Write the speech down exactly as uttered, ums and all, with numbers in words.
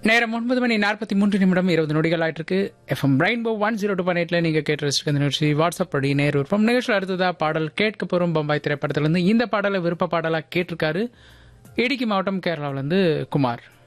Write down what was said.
நேரம் ஒன்பது மணி நாற்பத்தி மூன்று நிமிடம் இருபது நொடிகள் ஆயிட்டிருக்கு. FM rainbow one zero two point எயிட்ல நீங்க கேட்டு ரசிக்க நிகழ்ச்சி வாட்ஸ்அப் படி நேர் விருப்பம் நிகழ்ச்சியில் அடுத்ததா பாடல் கேட்க போறோம். பம்பாய் திரைப்படத்திலிருந்து இந்த பாடலை விருப்ப பாடலா கேட்டிருக்காரு இடுக்கி மாவட்டம் கேரளாவிலிருந்து குமார்.